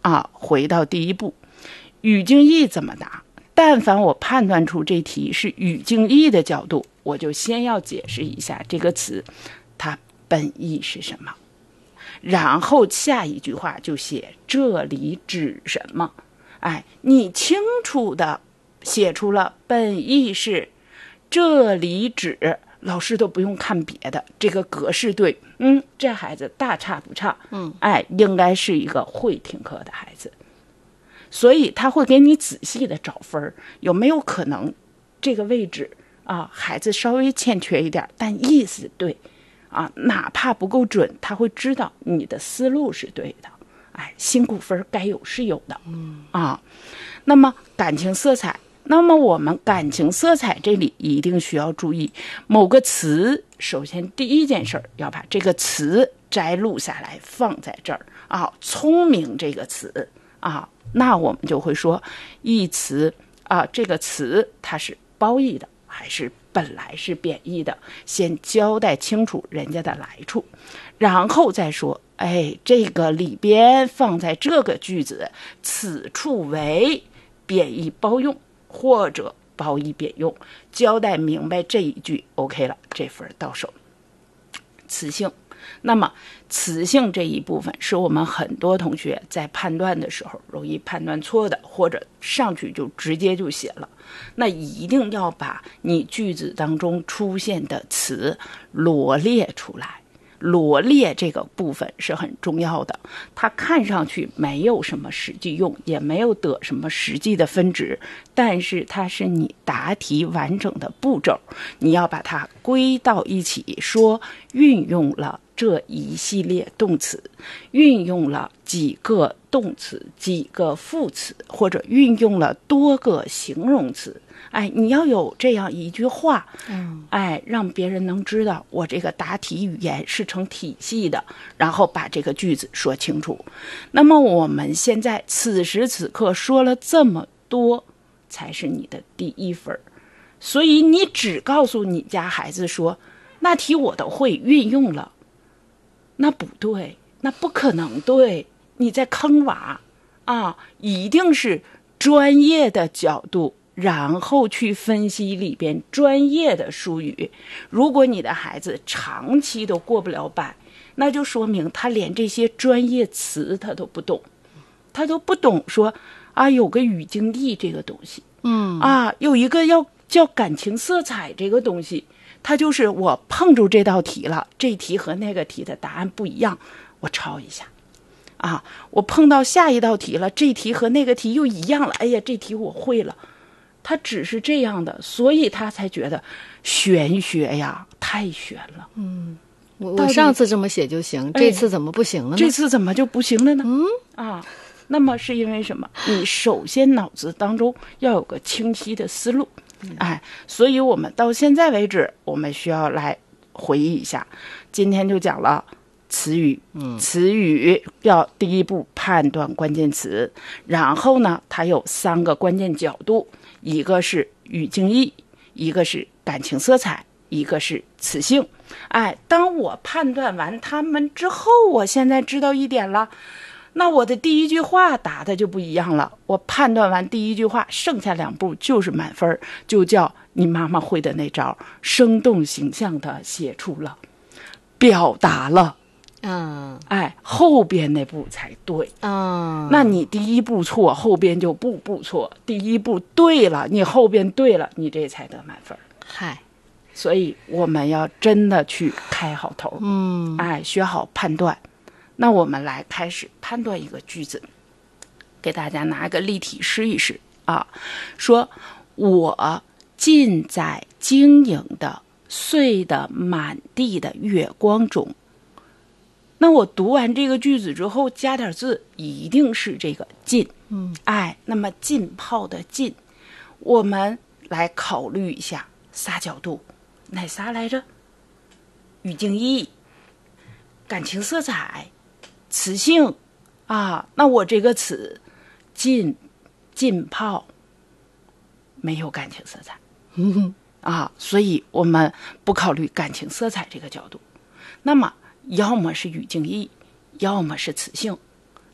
回到第一步，语境义怎么答？但凡我判断出这题是语境义的角度，我就先要解释一下这个词它本意是什么，然后下一句话就写这里指什么。你清楚的写出了本意是这里指，老师都不用看别的，这个格式对，这孩子大差不差，应该是一个会听课的孩子，所以他会给你仔细的找分，有没有可能这个位置孩子稍微欠缺一点，但意思对哪怕不够准，他会知道你的思路是对的，辛苦分该有是有的，那么感情色彩。那么我们感情色彩这里一定需要注意某个词，首先第一件事要把这个词摘录下来放在这儿聪明这个词那我们就会说一词这个词它是褒义的还是本来是贬义的，先交代清楚人家的来处，然后再说这个里边放在这个句子，此处为贬义褒用或者褒义贬用，交代明白这一句 OK 了，这分到手。词性，那么词性这一部分是我们很多同学在判断的时候容易判断错的，或者上去就直接就写了，那一定要把你句子当中出现的词罗列出来，罗列这个部分是很重要的，它看上去没有什么实际用，也没有得什么实际的分值，但是它是你答题完整的步骤，你要把它归到一起，说运用了这一系列动词，运用了几个动词，几个副词，或者运用了多个形容词，你要有这样一句话，让别人能知道我这个答题语言是成体系的，然后把这个句子说清楚。那么我们现在此时此刻说了这么多，才是你的第一分，所以你只告诉你家孩子说那题我都会运用了，那不对，那不可能对，你在坑娃一定是专业的角度，然后去分析里边专业的术语。如果你的孩子长期都过不了100，那就说明他连这些专业词他都不懂，他都不懂说有个语境义这个东西，有一个要叫感情色彩这个东西，他就是我碰住这道题了，这题和那个题的答案不一样，我抄一下我碰到下一道题了，这题和那个题又一样了，哎呀，这题我会了。他只是这样的，所以他才觉得玄学呀太玄了。 我上次这么写就行，这次怎么不行了呢？ 这次怎么就不行了呢？那么是因为什么？你首先脑子当中要有个清晰的思路，所以我们到现在为止，我们需要来回忆一下，今天就讲了词语，词语要第一步判断关键词，然后呢，它有3个关键角度，一个是语境义，一个是感情色彩，一个是词性。当我判断完它们之后，我现在知道一点了，那我的第一句话答的就不一样了。我判断完第一句话，剩下2步就是满分，就叫你妈妈会的那招，生动形象的写出了，表达了。后边那步才对那你第一步错，后边就步错，第一步对了，你后边对了，你这才得满分。所以我们要真的去开好头，学好判断。那我们来开始判断一个句子，给大家拿个例题试一试说我浸在晶莹的碎得满地的月光中。那我读完这个句子之后加点字，一定是这个浸，那么浸泡的浸，我们来考虑一下仨角度，哪仨来着？语境义、感情色彩、词性那我这个词浸泡没有感情色彩所以我们不考虑感情色彩这个角度，那么要么是语境义，要么是词性。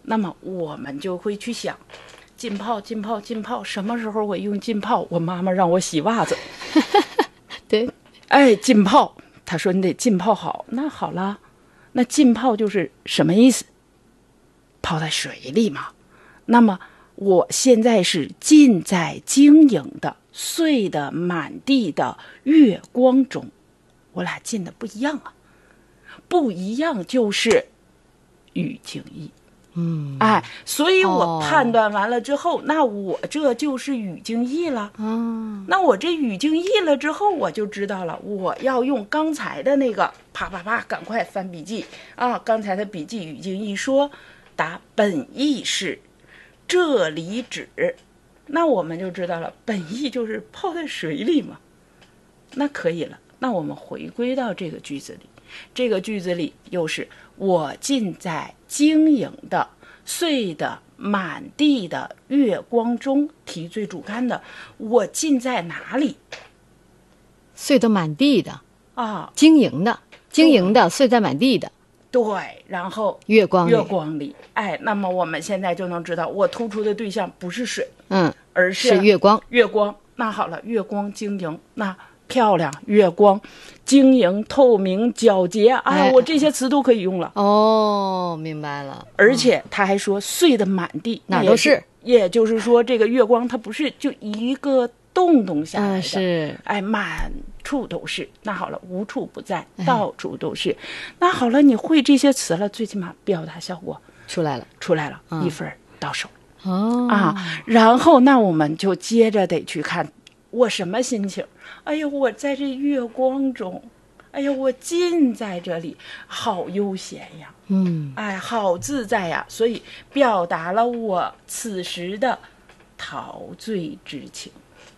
那么我们就会去想，浸泡，什么时候我用浸泡？我妈妈让我洗袜子， 对， 浸泡，她说你得浸泡好。那好了，那浸泡就是什么意思？泡在水里嘛。那么我现在是浸在晶莹的、碎的满地的月光中，我俩浸的不一样啊，不一样就是语境意。所以我判断完了之后，那我这就是语境意了。那我这语境意了之后，我就知道了，我要用刚才的那个啪啪啪，赶快翻笔记啊！刚才的笔记语境意说，答本意是这里指，那我们就知道了，本意就是泡在水里嘛。那可以了，那我们回归到这个句子里，这个句子里又是我浸在晶莹的、碎的、满地的月光中，题最主干的，我浸在哪里？ 碎得满地的啊， 晶莹的，碎在满地的。 对，然后月光里，那么我们现在就能知道，我突出的对象不是水，而是月光。 那好了，月光晶莹，那漂亮，月光晶莹透明皎洁，我这些词都可以用了。 明白了。 而且他还说碎的满地， 哪都是， 也就是说这个月光它不是就一个洞下来的， 是满处都是。那好了，无处不在，到处都是。那好了，你会这些词了，最起码表达效果出来了，1分到手。然后那我们就接着得去看我什么心情。我在这月光中，我浸在这里，好悠闲呀，好自在呀，所以表达了我此时的陶醉之情。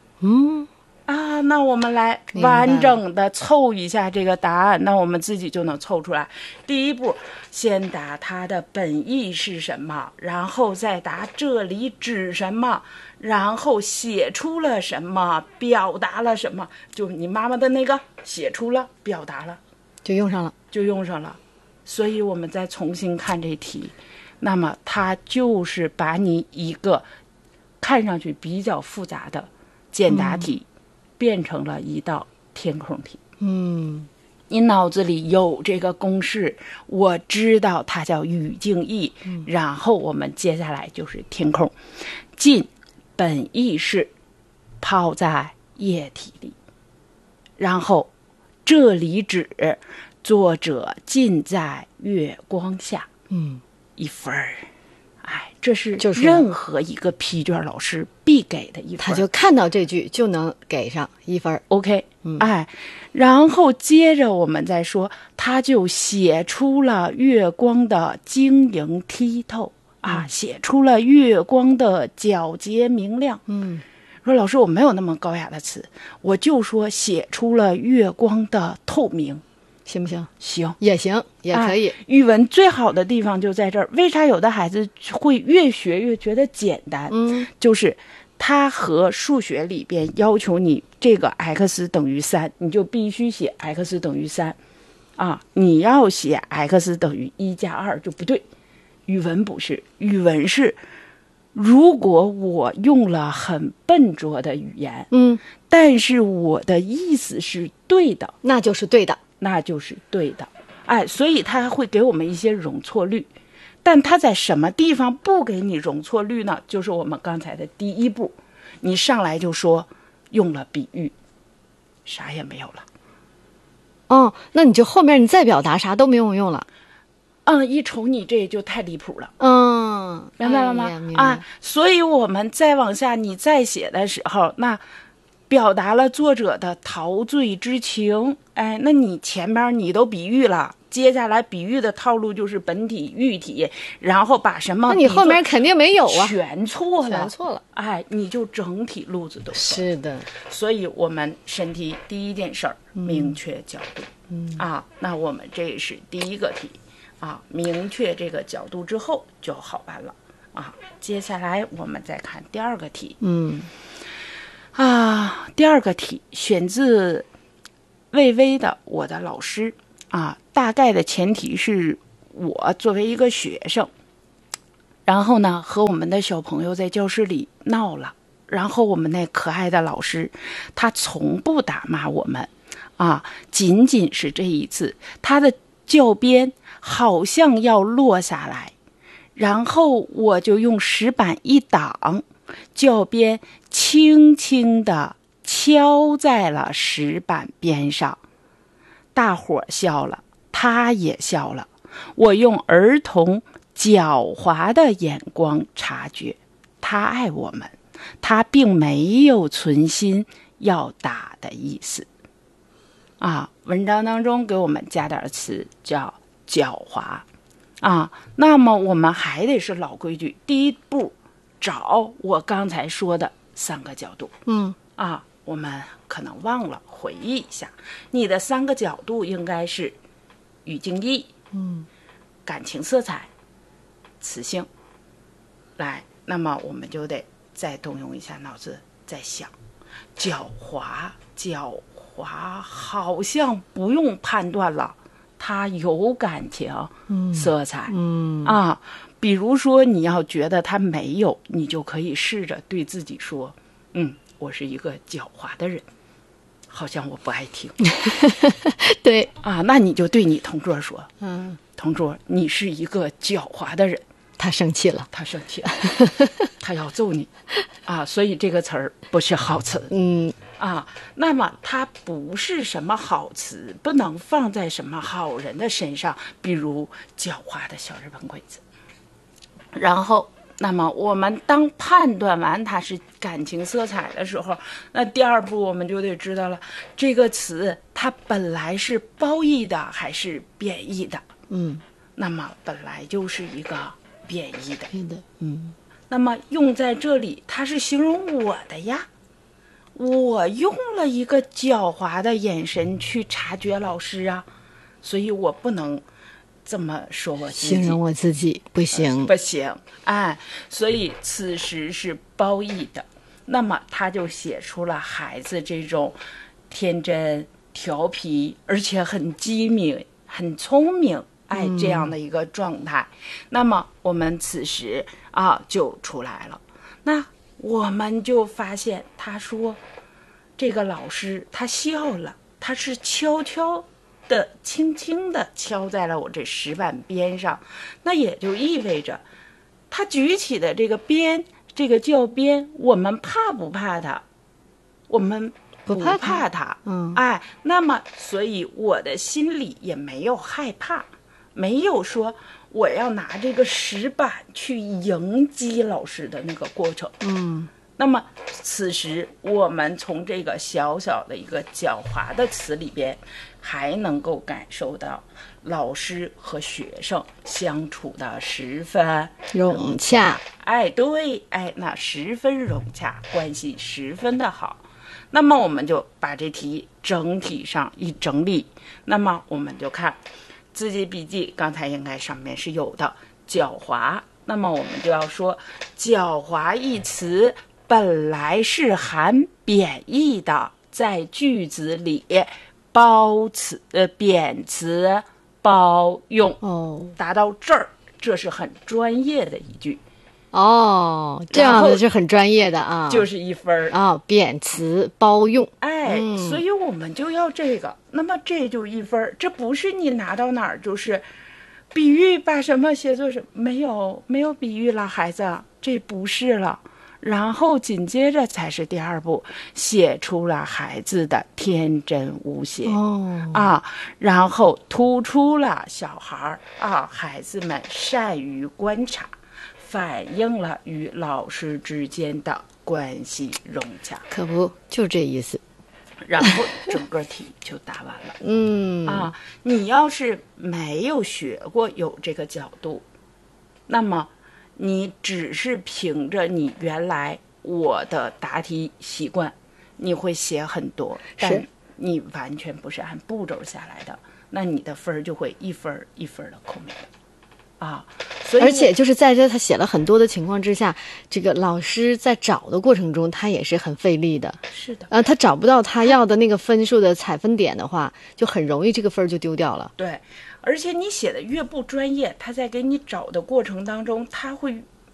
那我们来完整的凑一下这个答案，那我们自己就能凑出来。第一步，先答它的本意是什么，然后再答这里指什么，然后写出了什么，表达了什么，就你妈妈的那个写出了，表达了， 就用上了。 所以我们再重新看这题，那么它就是把你一个看上去比较复杂的简答题变成了一道填空题。你脑子里有这个公式，我知道它叫语境意，然后我们接下来就是填空。浸本意是泡在液体里，然后这里指作者浸在月光下，1分。这是任何一个批卷老师必给的1分， 他就看到这句就能给上1分。 OK，然后接着我们再说，他就写出了月光的晶莹剔透写出了月光的皎洁明亮。说老师，我没有那么高雅的词，我就说写出了月光的透明。 行不行？ 行， 也行，也可以。 语文最好的地方就在这儿。为啥有的孩子会越学越觉得简单？就是他和数学里边要求你这个 x 等于3，你就必须写 x 等于3你要写 x 等于1加2就不对。语文不是，语文是如果我用了很笨拙的语言，但是我的意思是对的， 那就是对的。 所以他会给我们一些容错率，但他在什么地方不给你容错率呢？就是我们刚才的第一步，你上来就说用了比喻，啥也没有了。 那你就后面你再表达啥都没有用了。 一瞅你这就太离谱了。明白了吗？ 明白。 所以我们再往下，你再写的时候，那表达了作者的陶醉之情。那你前面你都比喻了，接下来比喻的套路就是本体、喻体，然后把什么？ 那你后面肯定没有啊， 全错了。你就整体路子都错。 是的。 所以我们审题第一件事儿，明确角度。那我们这是第一个题。明确这个角度之后就好办了。接下来我们再看第二个题。第二个题选自魏巍的《我的老师》大概的前提是我作为一个学生， 然后呢，和我们的小朋友在教室里闹了。然后我们那可爱的老师，他从不打骂我们，仅仅是这一次，他的教鞭好像要落下来，然后我就用石板一挡，教鞭轻轻地敲在了石板边上。大伙笑了，他也笑了。我用儿童狡猾的眼光察觉，他爱我们，他并没有存心要打的意思。文章当中给我们加点词叫狡猾。那么我们还得是老规矩，第一步找我刚才说的3个角度。我们可能忘了回忆一下，你的3个角度应该是语境意，感情色彩，词性。来，那么我们就得再动用一下脑子，再想，狡猾好像不用判断了，它有感情色彩。比如说你要觉得它没有，你就可以试着对自己说，我是一个狡猾的人，好像我不爱听。 对那你就对你同桌说，同桌，你是一个狡猾的人。 他生气了， 他要揍你所以这个词儿不是好词。那么它不是什么好词，不能放在什么好人的身上，比如狡猾的小日本鬼子。然后那么我们当判断完它是感情色彩的时候，那第2步我们就得知道了，这个词它本来是褒义的还是贬义的。那么本来就是一个贬义的。那么用在这里，它是形容我的呀。我用了一个狡猾的眼神去察觉老师所以我不能这么说我自己， 形容我自己不行， 不行。所以此时是褒义的。那么他就写出了孩子这种天真调皮，而且很机敏、很聪明，这样的一个状态。那么我们此时就出来了。那我们就发现，他说这个老师他笑了，他是悄悄的、轻轻的敲在了我这石板边上。那也就意味着他举起的这个鞭，这个教鞭，我们怕不怕他？我们不怕他。那么所以我的心里也没有害怕，没有说我要拿这个石板去迎击老师的那个过程。那么此时我们从这个小小的一个狡猾的词里边，还能够感受到老师和学生相处的十分融洽。 对，那十分融洽，关系十分的好。那么我们就把这题整体上一整理，那么我们就看自己笔记，刚才应该上面是有的狡猾。那么我们就要说，狡猾一词本来是含贬义的，在句子里贬词包用。达到这儿，这是很专业的一句。 这样的是很专业的就是1分贬词包用。 所以我们就要这个。那么这就1分，这不是你拿到哪儿就是比喻把什么写作什么，没有比喻了，孩子，这不是了。然后紧接着才是第2步，写出了孩子的天真无邪然后突出了小孩孩子们善于观察，反映了与老师之间的关系融洽。 可不就这意思。 然后整个题就答完了。你要是没有学过有这个角度，那么你只是凭着你原来我的答题习惯，你会写很多，但你完全不是按步骤下来的，那你的分就会1分1分的扣没了所以而且就是在这他写了很多的情况之下，这个老师在找的过程中他也是很费力的。 是的。 他找不到他要的那个分数的采分点的话，就很容易这个分就丢掉了。 对，而且你写的越不专业，他在给你找的过程当中，他会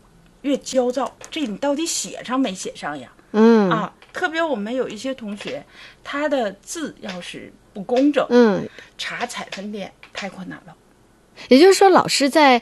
越焦躁，这你到底写上没写上呀？特别我们有一些同学，他的字要是不工整，查采分点太困难了。 也就是说，老师在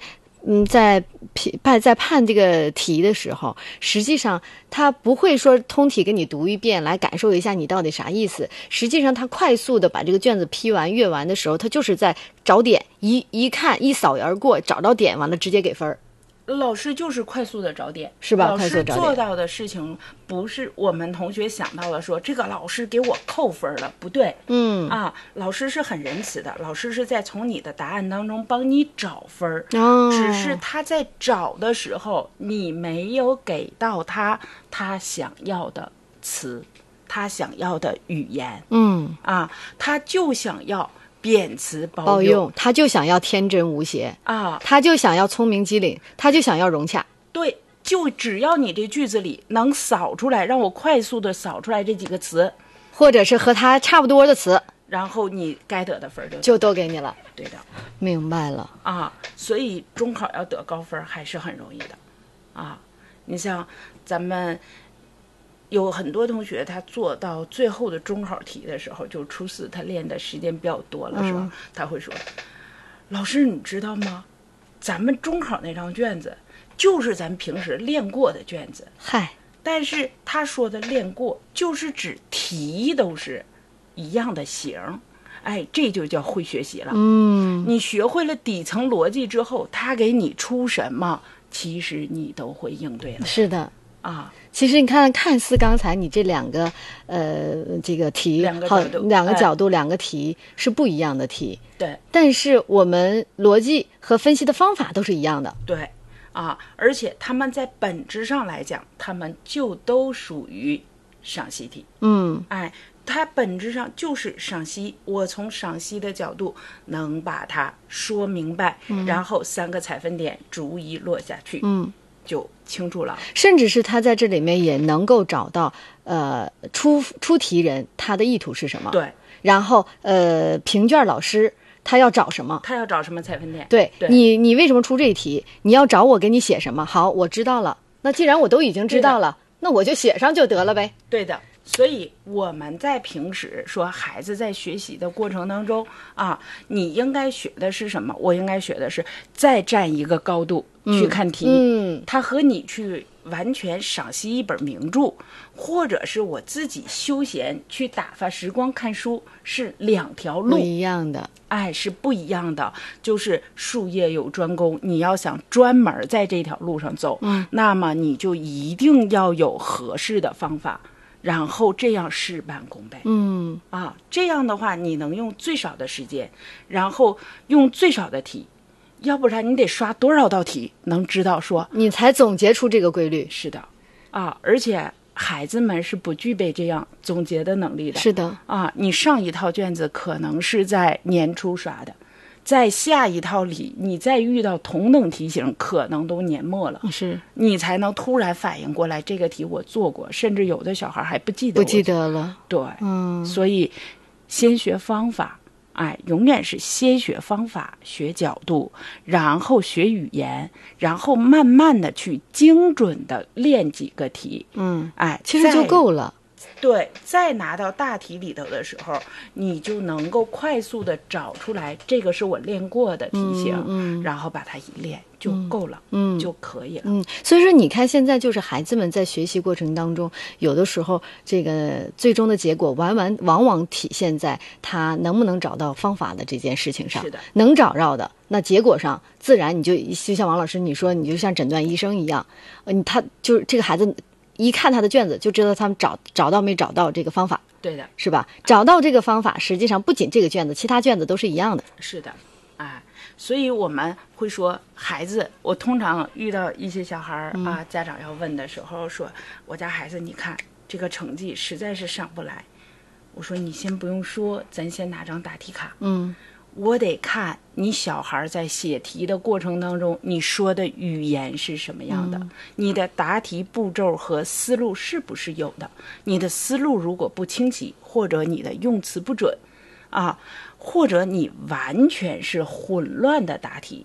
判这个题的时候，实际上他不会说通体给你读一遍来感受一下你到底啥意思。实际上，他快速的把这个卷子批完阅完的时候，他就是在找点，一看一扫而过，找到点，完了直接给分儿。 老师就是快速的找点， 是吧？ 老师快速找点做到的事情不是我们同学想到了说这个老师给我扣分了，不对。老师是很仁慈的，老师是在从你的答案当中帮你找分只是他在找的时候，你没有给到他想要的词，他想要的语言。他就想要贬词包用， 他就想要天真无邪他就想要聪明机灵，他就想要融洽。 对，就只要你这句子里能扫出来，让我快速的扫出来这几个词， 或者是和他差不多的词， 然后你该得的分就都给你了。 对的， 明白了所以中考要得高分还是很容易的你像咱们有很多同学，他做到最后的中考题的时候，就初四他练的时间比较多了时候，他会说：“老师，你知道吗？咱们中考那张卷子就是咱平时练过的卷子。”但是他说的练过，就是指题都是一样的形。这就叫会学习了。你学会了底层逻辑之后，他给你出什么，其实你都会应对了。 是的。其实你看似刚才你这两个这个题，两个角度，两个题是不一样的题， 对， 但是我们逻辑和分析的方法都是一样的， 对而且他们在本质上来讲，他们就都属于赏析题。它本质上就是赏析，我从赏析的角度能把它说明白，然后3个采分点逐一落下去，就清楚了。 甚至是他在这里面也能够找到出题人他的意图是什么， 对， 然后评卷老师他要找什么， 他要找什么采分点， 对你为什么出这一题，你要找我给你写什么，好，我知道了，那既然我都已经知道了，那我就写上就得了呗。 对的。所以我们在平时说孩子在学习的过程当中你应该学的是什么？我应该学的是再站一个高度去看题。它和你去完全赏析一本名著，或者是我自己休闲去打发时光看书，是2条路， 不一样的。 是不一样的。就是术业有专攻，你要想专门在这条路上走，那么你就一定要有合适的方法。然后这样事半功倍。这样的话你能用最少的时间，然后用最少的题，要不然你得刷多少道题能知道说你才总结出这个规律。 是的而且孩子们是不具备这样总结的能力的。 是的你上一套卷子可能是在年初刷的，在下一套里你再遇到同等题型可能都年末了， 是你才能突然反应过来这个题我做过，甚至有的小孩还不记得了。 对所以先学方法，永远是先学方法学角度，然后学语言，然后慢慢的去精准的练几个题其实就够了。 对，再拿到大题里头的时候，你就能够快速的找出来这个是我练过的题型，然后把它一练就够了，就可以了。 所以说你看现在就是孩子们在学习过程当中，有的时候这个最终的结果往往体现在他能不能找到方法的这件事情上。 是的， 能找着的，那结果上自然你就像王老师你说，你就像诊断医生一样，他就是这个孩子一看他的卷子就知道他们找到没找到这个方法。 对的， 是吧？找到这个方法，实际上不仅这个卷子，其他卷子都是一样的。 是的所以我们会说孩子，我通常遇到一些小孩家长要问的时候说，我家孩子你看这个成绩实在是上不来，我说你先不用说，咱先拿张答题卡，我得看你小孩在写题的过程当中，你说的语言是什么样的，你的答题步骤和思路是不是有的，你的思路如果不清晰，或者你的用词不准或者你完全是混乱的答题，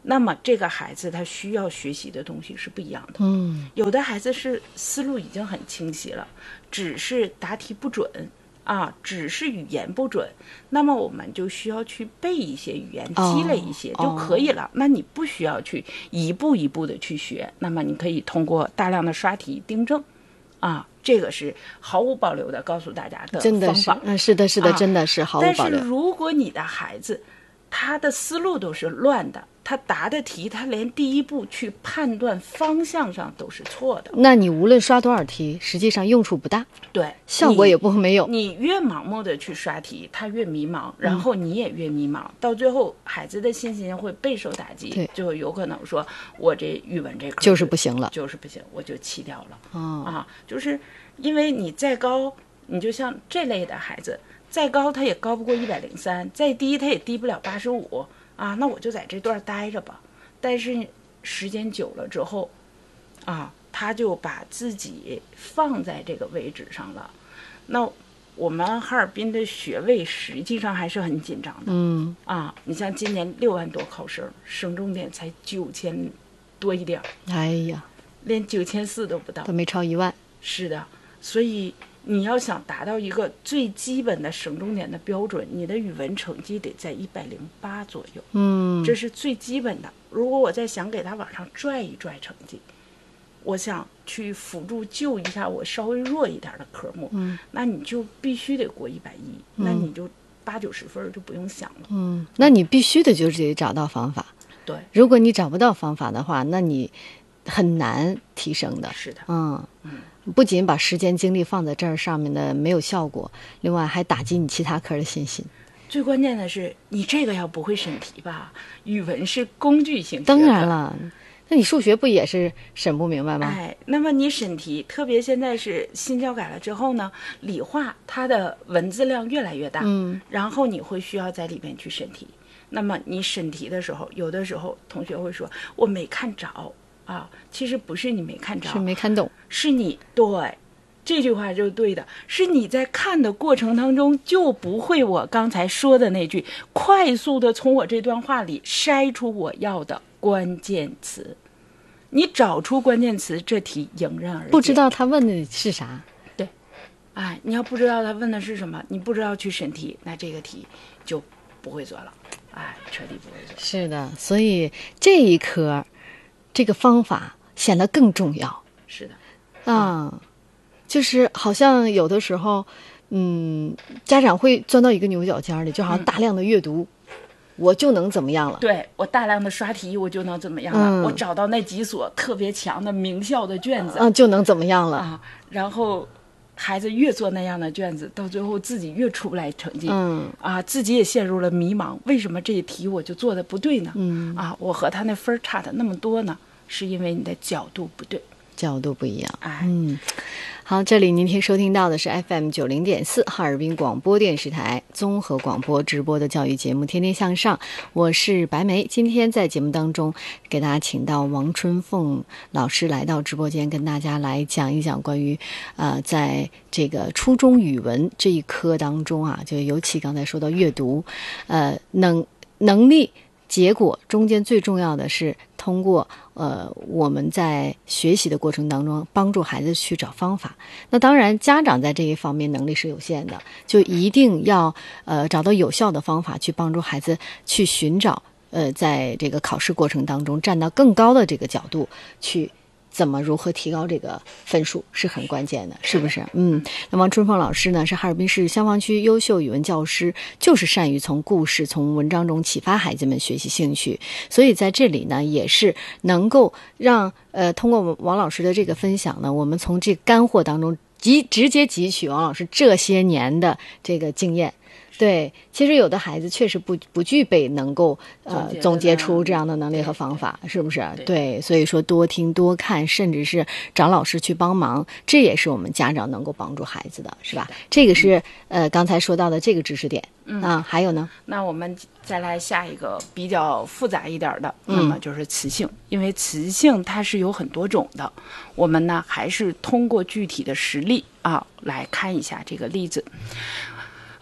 那么这个孩子他需要学习的东西是不一样的。有的孩子是思路已经很清晰了，只是答题不准只是语言不准，那么我们就需要去背一些语言，积累一些就可以了。那你不需要去一步一步的去学，那么你可以通过大量的刷题订正这个是毫无保留的告诉大家的方法。 真的是，是的，是的，真的是毫无保留。 但是如果你的孩子他的思路都是乱的，他答的题他连第一步去判断方向上都是错的， 那你无论刷多少题，实际上用处不大， 对， 效果也不会没有。 你越盲目的去刷题，他越迷茫，然后你也越迷茫，到最后孩子的信心会备受打击，就有可能说我这语文这科就是不行了， 就是不行，我就弃掉了。就是因为你再高，你就像这类的孩子，再高他也高不过103，再低他也低不了85那我就在这段待着吧。但是时间久了之后他就把自己放在这个位置上了。那我们哈尔滨的学位实际上还是很紧张的。你像今年6万多考生，省重点才9000多一点， 哎呀， 连9400都不到， 都没超1万。 是的，所以你要想达到一个最基本的省重点的标准，你的语文成绩得在108左右。这是最基本的。如果我再想给他往上拽一拽成绩，我想去辅助救一下我稍微弱一点的科目，那你就必须得过110，那你就80-90分就不用想了。 那你必须的就是得找到方法。 对， 如果你找不到方法的话，那你很难提升的。 是的， 不仅把时间精力放在这儿上面的没有效果，另外还打击你其他科的信心。 最关键的是，你这个要不会审题吧？语文是工具性学科， 当然了，那你数学不也是审不明白吗？ 那么你审题，特别现在是新教改了之后呢，理化它的文字量越来越大，然后你会需要在里面去审题。那么你审题的时候，有的时候同学会说我没看着其实不是你没看着， 是没看懂， 是你对。这句话就是对的，是你在看的过程当中就不会我刚才说的那句，快速的从我这段话里筛出我要的关键词。你找出关键词，这题迎刃而解。 不知道他问的是啥， 对，你要不知道他问的是什么，你不知道去审题，那这个题就不会做了，彻底不会做。 是的，所以这一科这个方法显得更重要。 是的， 就是好像有的时候，家长会钻到一个牛角尖里，就好像大量的阅读，我就能怎么样了？ 对，我大量的刷题，我就能怎么样了？我找到那几所特别强的名校的卷子， 就能怎么样了？ 然后孩子越做那样的卷子，到最后自己越出不来成绩，自己也陷入了迷茫。为什么这一题我就做的不对呢？我和他那分差的那么多呢？是因为你的角度不对， 角度不一样。好，这里您收听到的是 FM 90.4哈尔滨广播电视台综合广播直播的教育节目《天天向上》，我是白梅。今天在节目当中给大家请到王春凤老师来到直播间，跟大家来讲一讲关于在这个初中语文这一科当中就尤其刚才说到阅读能力结果中间最重要的是通过我们在学习的过程当中帮助孩子去找方法。那当然家长在这一方面能力是有限的，就一定要找到有效的方法去帮助孩子去寻找在这个考试过程当中站到更高的这个角度去如何提高这个分数是很关键的，是不是？那王春凤老师呢是哈尔滨市襄樊区优秀语文教师，就是善于从故事从文章中启发孩子们学习兴趣，所以在这里呢也是能够让通过王老师的这个分享呢，我们从这个干货当中直接汲取王老师这些年的这个经验。对，其实有的孩子确实不具备能够总结出这样的能力和方法，是不是？对，所以说多听多看，甚至是找老师去帮忙，这也是我们家长能够帮助孩子的，是吧？这个是刚才说到的这个知识点。还有呢？ 那我们再来下一个比较复杂一点的，那么就是词性，因为词性它是有很多种的，我们呢还是通过具体的实例来看一下这个例子。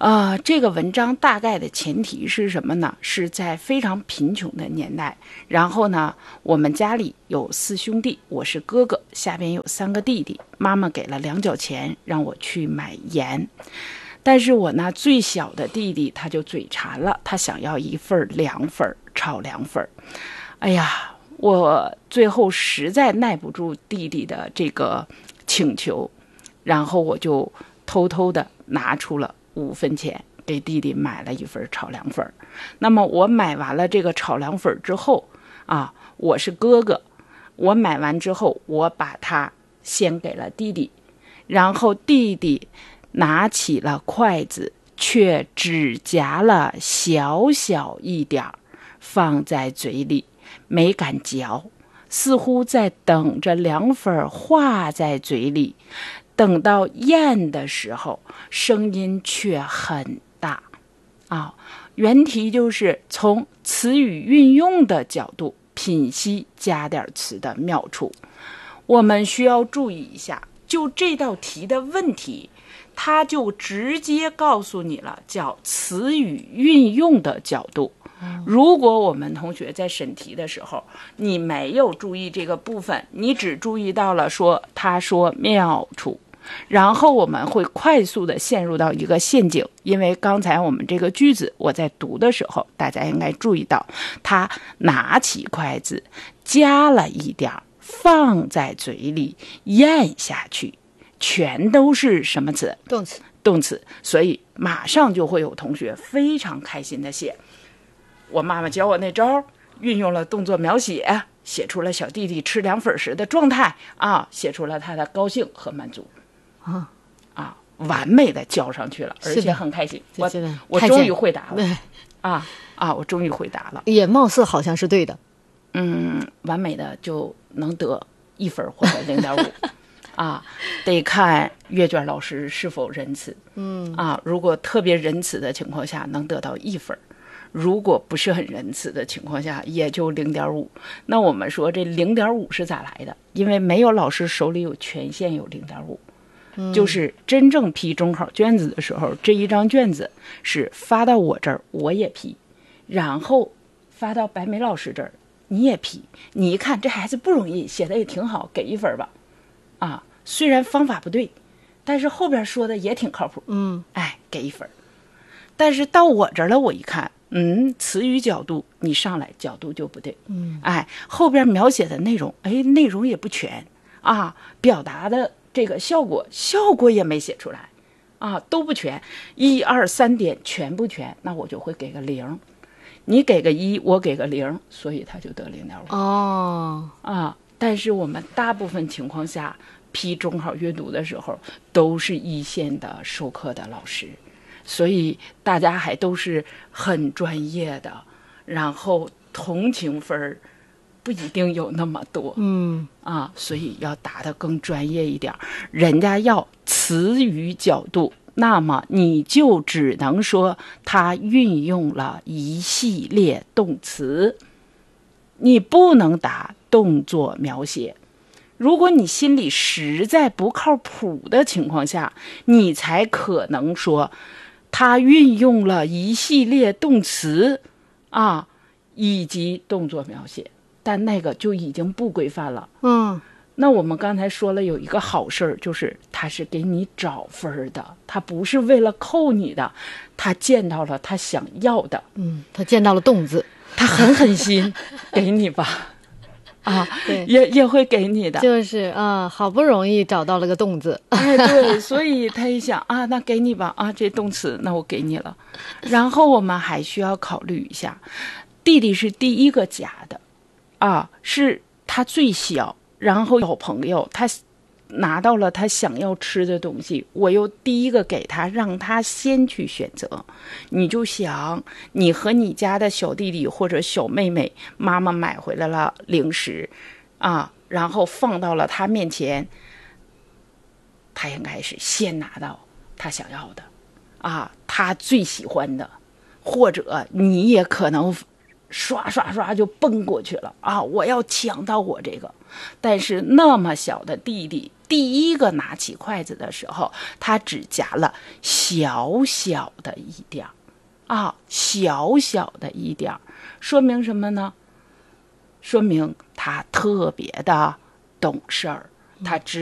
这个文章大概的前提是什么呢？是在非常贫穷的年代，然后呢，我们家里有4兄弟，我是哥哥，下边有3个弟弟，妈妈给了2角钱让我去买盐，但是我那最小的弟弟他就嘴馋了，他想要1份凉粉炒凉粉。哎呀，我最后实在耐不住弟弟的这个请求，然后我就偷偷的拿出了5分钱给弟弟买了1份炒凉粉。那么我买完了这个炒凉粉之后啊，我是哥哥，我买完之后我把它先给了弟弟，然后弟弟拿起了筷子，却只夹了小小一点放在嘴里，没敢嚼，似乎在等着凉粉化在嘴里。等到咽的时候，声音却很大。原题就是从词语运用的角度品析加点词的妙处。我们需要注意一下，就这道题的问题，它就直接告诉你了，叫词语运用的角度。如果我们同学在审题的时候，你没有注意这个部分，你只注意到了他说妙处，然后我们会快速的陷入到一个陷阱。因为刚才我们这个句子我在读的时候，大家应该注意到，他拿起筷子夹了一点放在嘴里咽下去，全都是什么词？动词。所以马上就会有同学非常开心的写，我妈妈教我那招，运用了动作描写，写出了小弟弟吃凉粉时的状态写出了他的高兴和满足完美的交上去了，而且很开心。我终于回答了我终于回答了， 也貌似好像是对的。 完美的就能得1分或者0.5得看阅卷老师是否仁慈。如果特别仁慈的情况下能得到1分，如果不是很仁慈的情况下也就0.5。那我们说这0.5是咋来的？因为没有老师手里有权限有0.5，就是真正批中考卷子的时候，这一张卷子是发到我这儿我也批，然后发到白梅老师这儿你也批，你一看这孩子不容易，写的也挺好，给1分吧。虽然方法不对，但是后边说的也挺靠谱。给1分。但是到我这儿了，我一看，词语角度你上来角度就不对。后边描写的内容，内容也不全表达的这个效果也没写出来都不全，1、2、3点全不全，那我就会给个0。你给个1，我给个0，所以他就得0.5。但是我们大部分情况下批中考阅读的时候都是一线的授课的老师，所以大家还都是很专业的，然后同情分不一定有那么多。所以要答得更专业一点，人家要词语角度，那么你就只能说他运用了一系列动词，你不能答动作描写。如果你心里实在不靠谱的情况下，你才可能说他运用了一系列动词以及动作描写，但那个就已经不规范了。那我们刚才说了有一个好事儿，就是他是给你找分的，他不是为了扣你的，他见到了他想要的。 他见到了动字， 他狠心给你吧。 对， 也会给你的， 就是好不容易找到了个动字。 对，所以他一想那给你吧这动词那我给你了。然后我们还需要考虑一下，弟弟是第一个夹的是他最小，然后有朋友他拿到了他想要吃的东西，我又第一个给他，让他先去选择。你就想你和你家的小弟弟或者小妹妹，妈妈买回来了零食然后放到了他面前，他应该是先拿到他想要的他最喜欢的，或者你也可能刷刷刷就奔过去了我要抢到我这个。但是那么小的弟弟第一个拿起筷子的时候，他只夹了小小的一点啊，小小的一点，说明什么呢？说明他特别的懂事儿，他知